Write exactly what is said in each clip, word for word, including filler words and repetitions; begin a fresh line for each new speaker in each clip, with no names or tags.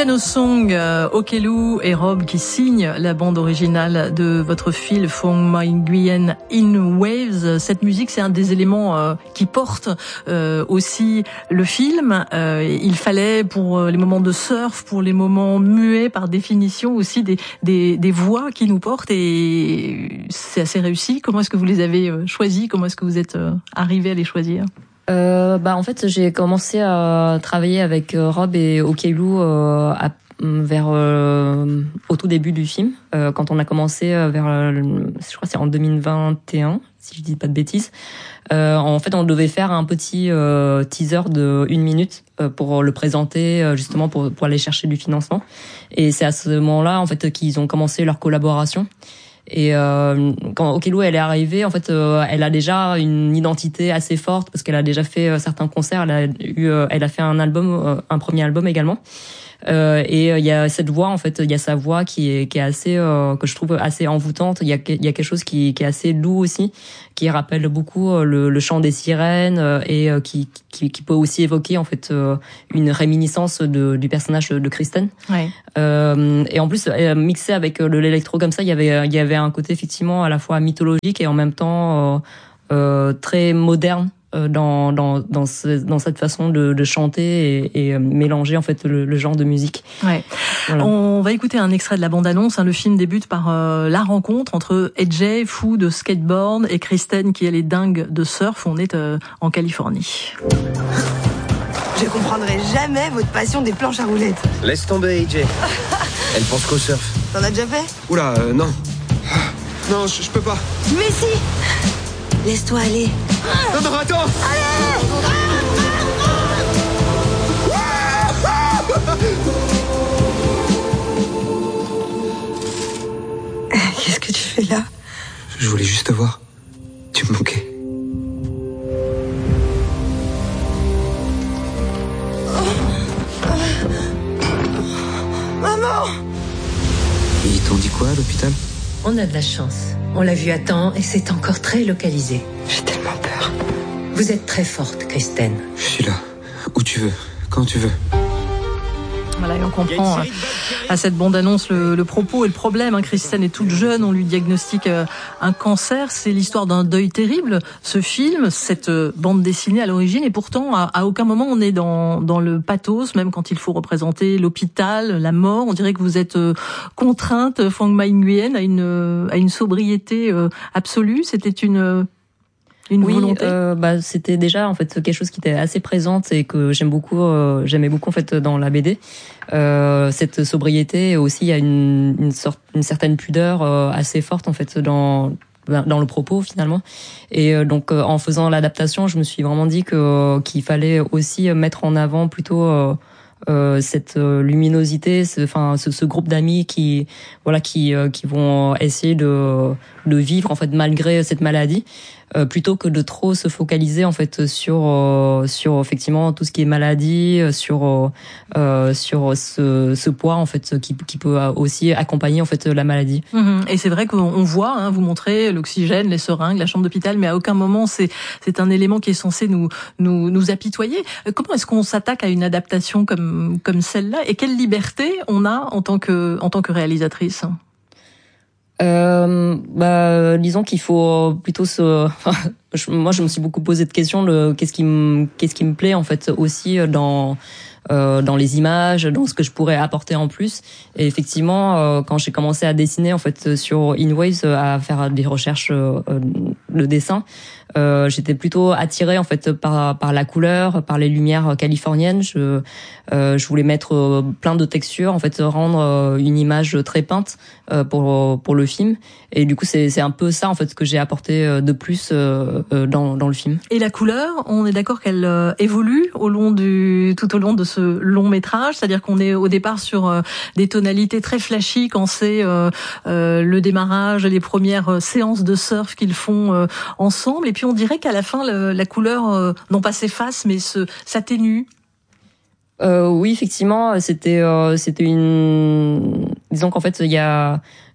Piano Song, euh, Okelu et Rob qui signent la bande originale de votre film Phong Mai Nguyen in Waves. Cette musique, c'est un des éléments euh, qui porte euh, aussi le film. Euh, il fallait pour les moments de surf, pour les moments muets par définition aussi des, des, des voix qui nous portent et c'est assez réussi. Comment est-ce que vous les avez choisis? Comment est-ce que vous êtes euh, arrivé à les choisir?
Euh, bah en fait j'ai commencé à travailler avec Rob et Okelu euh, à, vers euh, au tout début du film euh, quand on a commencé vers euh, je crois que c'est en deux mille vingt et un si je dis pas de bêtises. Euh, en fait on devait faire un petit euh, teaser de une minute euh, pour le présenter euh, justement pour pour aller chercher du financement et c'est à ce moment-là en fait qu'ils ont commencé leur collaboration. Et euh, quand Okelu elle est arrivée, en fait, euh, elle a déjà une identité assez forte parce qu'elle a déjà fait euh, certains concerts. Elle a eu, euh, elle a fait un album, euh, un premier album également. Euh, et il euh, y a cette voix, en fait, il y a sa voix qui est qui est assez euh, que je trouve assez envoûtante. Il y a il y a quelque chose qui qui est assez doux aussi, qui rappelle beaucoup euh, le, le chant des sirènes euh, et euh, qui, qui qui peut aussi évoquer en fait euh, une réminiscence de du personnage de Kristen.
Ouais.
Euh, et en plus euh, mixé avec euh, l'électro comme ça, il y avait il y avait un côté effectivement à la fois mythologique et en même temps euh, euh, très moderne. Dans dans dans, ce, dans cette façon de, de chanter et, et mélanger en fait le, le genre de musique.
Ouais. Voilà. On va écouter un extrait de la bande-annonce. Hein. Le film débute par euh, la rencontre entre A J, fou de skateboard, et Kristen, qui elle est dingue de surf. On est euh, en Californie.
Je comprendrai jamais votre passion des planches à roulettes.
Laisse tomber, A J. Elle pense qu'au surf.
T'en as déjà fait?
Oula, euh, non. Non, je, je peux pas.
Mais si! Laisse-toi aller.
Non, non, attends!
Allez! Qu'est-ce que tu fais là?
Je voulais juste te voir. Tu me manquais.
Maman!
Ils t'ont dit quoi à l'hôpital?
On a de la chance. On l'a vu à temps et c'est encore très localisé.
J'ai tellement peur.
Vous êtes très forte, Kristen.
Je suis là. Où tu veux. Quand tu veux.
Voilà, et on comprend euh, à cette bande-annonce le, le propos et le problème. Hein. Kristen est toute jeune, on lui diagnostique euh, un cancer. C'est l'histoire d'un deuil terrible, ce film, cette euh, bande dessinée à l'origine. Et pourtant, à, à aucun moment on est dans, dans le pathos, même quand il faut représenter l'hôpital, la mort. On dirait que vous êtes euh, contrainte, Phong Mai Nguyen, à une, à une sobriété euh, absolue. C'était une... Une
oui,
volonté.
Euh, bah c'était déjà en fait quelque chose qui était assez présente et que j'aime beaucoup. Euh, j'aimais beaucoup en fait dans la B D. Euh, cette sobriété et aussi il y a une, une sorte, une certaine pudeur euh, assez forte en fait dans dans le propos finalement. Et euh, donc euh, en faisant l'adaptation, je me suis vraiment dit que qu'il fallait aussi mettre en avant plutôt euh, euh, cette euh, luminosité, ce, enfin ce, ce groupe d'amis qui voilà qui euh, qui vont essayer de de vivre en fait malgré cette maladie. Euh, plutôt que de trop se focaliser en fait sur euh, sur effectivement tout ce qui est maladie, sur euh, sur ce, ce poids en fait qui qui peut aussi accompagner en fait la maladie.
Mmh. Et c'est vrai qu'on voit, hein, vous montrez l'oxygène, les seringues, la chambre d'hôpital, mais à aucun moment c'est c'est un élément qui est censé nous nous nous apitoyer. Comment est-ce qu'on s'attaque à une adaptation comme comme celle-là et quelle liberté on a en tant que en tant que réalisatrice?
Euh, bah, disons qu'il faut plutôt se. Enfin, je, moi, je me suis beaucoup posé de questions. Le qu'est-ce qui me qu'est-ce qui me plaît en fait aussi dans euh, dans les images, dans ce que je pourrais apporter en plus. Et effectivement, euh, quand j'ai commencé à dessiner en fait sur In Waves, à faire des recherches euh, de dessin, euh, j'étais plutôt attirée en fait par par la couleur, par les lumières californiennes. Je euh, je voulais mettre plein de textures, en fait rendre une image très peinte euh, pour pour le film. Et du coup, c'est c'est un peu ça en fait que j'ai apporté de plus euh, dans dans le film.
Et la couleur, on est d'accord qu'elle euh, évolue au long du tout au long de ce long métrage, c'est-à-dire qu'on est au départ sur euh, des tonalités très flashy quand c'est euh, euh, le démarrage, les premières séances de surf qu'ils font euh, ensemble, et puis on dirait qu'à la fin le, la couleur euh, non pas s'efface mais se s'atténue.
Euh, oui, effectivement, c'était euh, c'était une disons qu'en fait il y a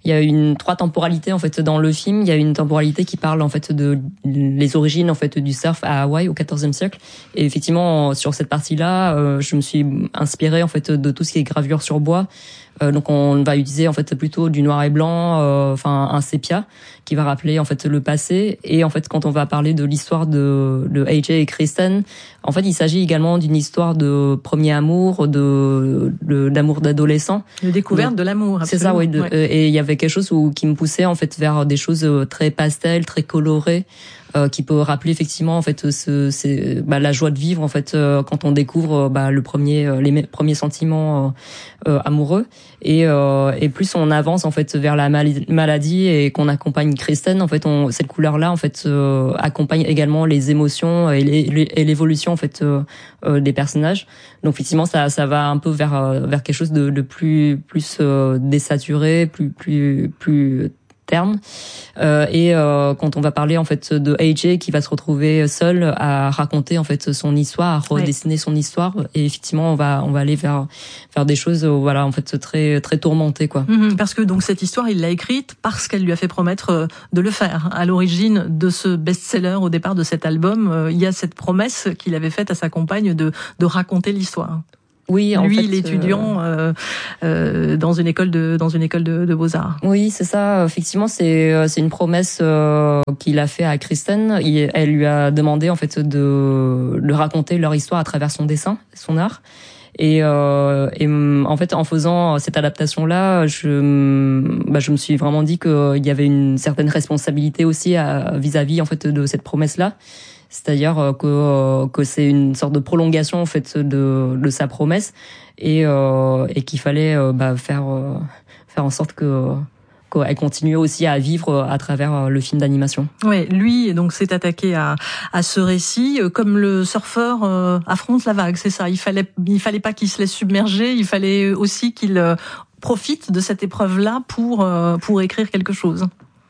il y a une trois temporalités en fait dans le film. Il y a une temporalité qui parle en fait de les origines en fait du surf à Hawaï au quatorzième siècle. Et effectivement, sur cette partie-là, euh, je me suis inspirée en fait de tout ce qui est gravure sur bois. Euh, donc on va utiliser en fait plutôt du noir et blanc, euh, enfin un sépia qui va rappeler en fait le passé. Et en fait quand on va parler de l'histoire de, de A J et Kristen, en fait il s'agit également d'une histoire de premier amour, de, de d'amour d'adolescent,
de découverte donc, de l'amour.
C'est ça, oui. De, ouais. euh, et il y avait quelque chose où, qui me poussait en fait vers des choses très pastel, très colorées. Euh, qui peut rappeler effectivement en fait ce c'est bah, la joie de vivre en fait euh, quand on découvre bah, le premier euh, les premiers sentiments euh, euh, amoureux et euh, et plus on avance en fait vers la mal- maladie et qu'on accompagne Kristen en fait on cette couleur là en fait euh, accompagne également les émotions et, les, et l'évolution en fait euh, euh, des personnages. Donc effectivement ça ça va un peu vers euh, vers quelque chose de, de plus plus euh, désaturé, plus plus plus terme euh, et euh, quand on va parler en fait de A J qui va se retrouver seul à raconter en fait son histoire, à redessiner ouais. son histoire et effectivement on va on va aller vers vers des choses voilà en fait très très tourmentées quoi.
Mmh, parce que donc cette histoire il l'a écrite parce qu'elle lui a fait promettre de le faire. À l'origine de ce best-seller au départ de cet album, il y a cette promesse qu'il avait faite à sa compagne de de raconter l'histoire.
Oui,
en
lui,
fait, l'étudiant euh, euh, dans une école de dans une école de, de beaux-arts.
Oui, c'est ça. Effectivement, c'est c'est une promesse euh, qu'il a fait à Kristen. Il, elle lui a demandé en fait de de raconter leur histoire à travers son dessin, son art. Et, euh, et en fait, en faisant cette adaptation-là, je bah, je me suis vraiment dit qu'il y avait une certaine responsabilité aussi à, vis-à-vis en fait de cette promesse-là. C'est-à-dire que que c'est une sorte de prolongation en fait de de sa promesse et euh, et qu'il fallait bah faire faire en sorte que qu'elle continue aussi à vivre à travers le film d'animation.
Ouais, lui donc s'est attaqué à à ce récit comme le surfeur euh, affronte la vague, c'est ça. Il fallait il fallait pas qu'il se laisse submerger, il fallait aussi qu'il profite de cette épreuve-là pour euh, pour écrire quelque chose.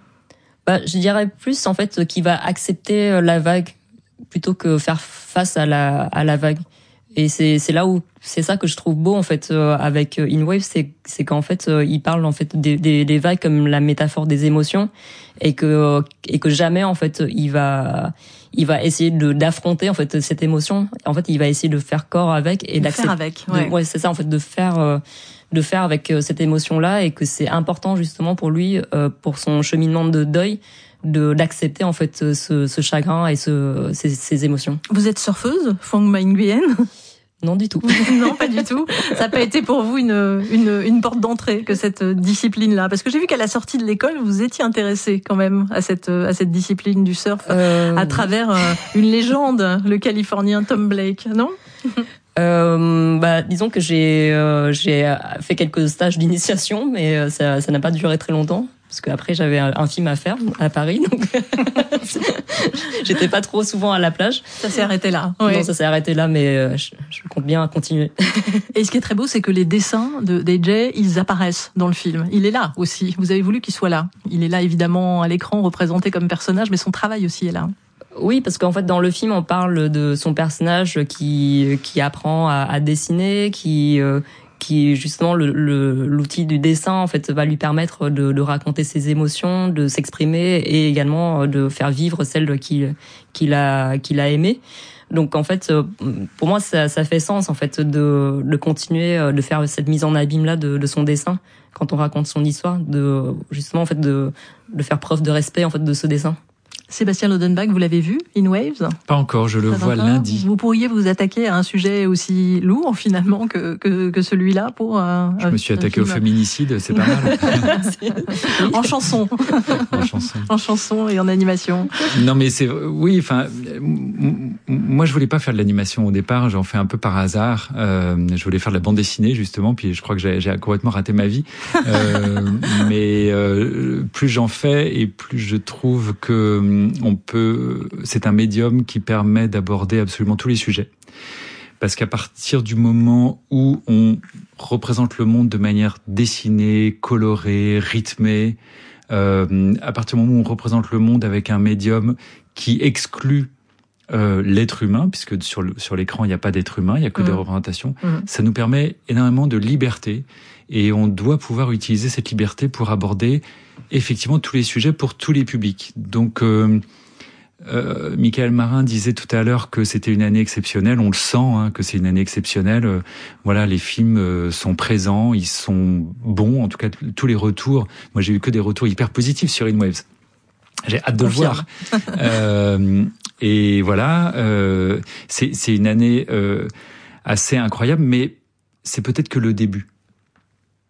Bah, je dirais plus en fait qu'il va accepter la vague plutôt que faire face à la à la vague. Et c'est c'est là où c'est ça que je trouve beau en fait euh, avec In Waves, c'est c'est qu'en fait euh, il parle en fait des, des des vagues comme la métaphore des émotions et que et que jamais en fait il va il va essayer de d'affronter en fait cette émotion. En fait, il va essayer de faire corps avec et d'accepter.
Faire avec. Ouais,
de, ouais c'est ça en fait de faire euh, de faire avec cette émotion là et que c'est important justement pour lui euh, pour son cheminement de deuil de d'accepter en fait ce, ce chagrin et ce ces, ces émotions.
Vous êtes surfeuse, Phuong My Nguyen?
Non du tout.
Non, pas du tout. Ça n'a pas été pour vous une une une porte d'entrée que cette discipline-là, parce que j'ai vu qu'à la sortie de l'école, vous étiez intéressé quand même à cette à cette discipline du surf euh... à travers une légende, le Californien Tom Blake, non?
Euh, bah, disons que j'ai euh, j'ai fait quelques stages d'initiation, mais ça ça n'a pas duré très longtemps parce qu'après j'avais un, un film à faire à Paris, donc j'étais pas trop souvent à la plage.
Ça s'est arrêté là. Ouais.
Non, ça s'est arrêté là, mais je, je compte bien continuer.
Et ce qui est très beau, c'est que les dessins de d'A J, ils apparaissent dans le film. Il est là aussi. Vous avez voulu qu'il soit là. Il est là évidemment à l'écran, représenté comme personnage, mais son travail aussi est là.
Oui, parce qu'en fait, dans le film, on parle de son personnage qui qui apprend à, à dessiner, qui euh, qui justement le, le l'outil du dessin en fait va lui permettre de, de raconter ses émotions, de s'exprimer et également de faire vivre celles qu'il qu'il a qu'il a aimées. Donc en fait, pour moi, ça, ça fait sens en fait de de continuer de faire cette mise en abîme là de, de son dessin quand on raconte son histoire, de justement en fait de de faire preuve de respect en fait de ce dessin.
Sébastien Lodenbach, vous l'avez vu, In Waves?
Pas encore, je le
Pas
vois
encore.
lundi.
Vous pourriez vous attaquer à un sujet aussi lourd finalement que que, que celui-là pour. Euh,
je me suis attaqué au féminicide, c'est pas mal.
En chanson.
En chanson.
En chanson et en animation.
Non mais c'est oui, enfin moi je voulais pas faire de l'animation au départ, j'en fais un peu par hasard. Euh, je voulais faire de la bande dessinée justement, puis je crois que j'ai, j'ai complètement raté ma vie. Euh, mais euh, plus j'en fais et plus je trouve que on peut, c'est un médium qui permet d'aborder absolument tous les sujets. Parce qu'à partir du moment où on représente le monde de manière dessinée, colorée, rythmée, euh, à partir du moment où on représente le monde avec un médium qui exclut euh, l'être humain, puisque sur, le, sur l'écran, il n'y a pas d'être humain, il n'y a que mmh. des représentations. Mmh. Ça nous permet énormément de liberté et on doit pouvoir utiliser cette liberté pour aborder effectivement tous les sujets pour tous les publics. Donc, euh, euh, Michael Marin disait tout à l'heure que c'était une année exceptionnelle. On le sent, hein, que c'est une année exceptionnelle. Euh, voilà, les films euh, sont présents, ils sont bons. En tout cas, t- tous les retours. Moi, j'ai eu que des retours hyper positifs sur InWaves. J'ai hâte de le voir. euh, et voilà, euh, c'est, c'est une année euh, assez incroyable, mais c'est peut-être que le début.